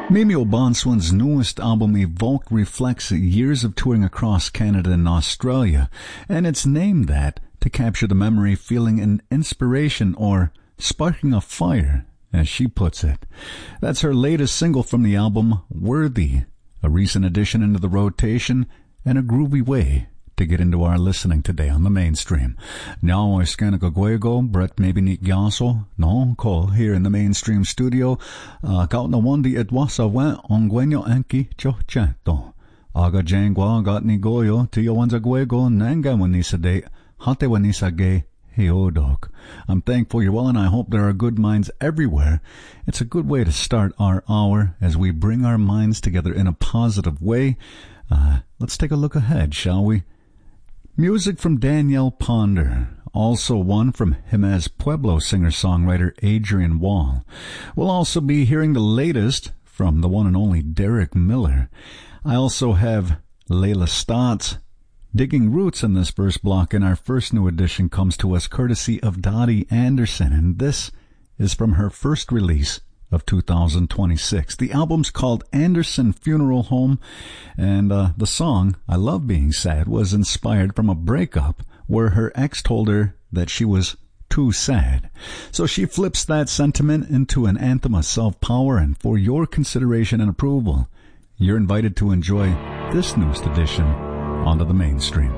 Mimi O'Bonswan's newest album, Evoke, reflects years of touring across Canada and Australia, and it's named that to capture the memory, feeling, and inspiration, or sparking a fire, as she puts it. That's her latest single from the album, Worthy, a recent addition into the rotation, and a groovy way to get into our listening today on the mainstream. Now, Skanakaguego, Brett Mabinik Yaso, no, Cole, here in the mainstream studio, Kaut na wandi etwasa wen ongwenyo enki chocheto. Aga jangwa got ni goyo, tiyo wanza guego, nanga wanisa de, hate wanisa ge, heodok. I'm thankful you're well, and I hope there are good minds everywhere. It's a good way to start our hour as we bring our minds together in a positive way. Let's take a look ahead, shall we? Music from Danielle Ponder, also one from Jemez Pueblo singer-songwriter Adrian Wall. We'll also be hearing the latest from the one and only Derek Miller. I also have Layla Stotts digging roots in this first block, and our first new edition comes to us courtesy of Dottie Anderson, and this is from her first release of 2026. The album's called Anderson Funeral Home, and the song, I Love Being Sad, was inspired from a breakup where her ex told her that she was too sad. So she flips that sentiment into an anthem of self-power, and for your consideration and approval, you're invited to enjoy this newest edition onto the mainstream.